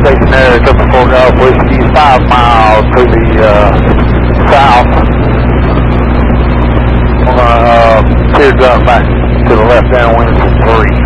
stationary, Triple Four Golf Whiskey, 5 miles to the south. I'm going to teardrop back to the left downwind for 3.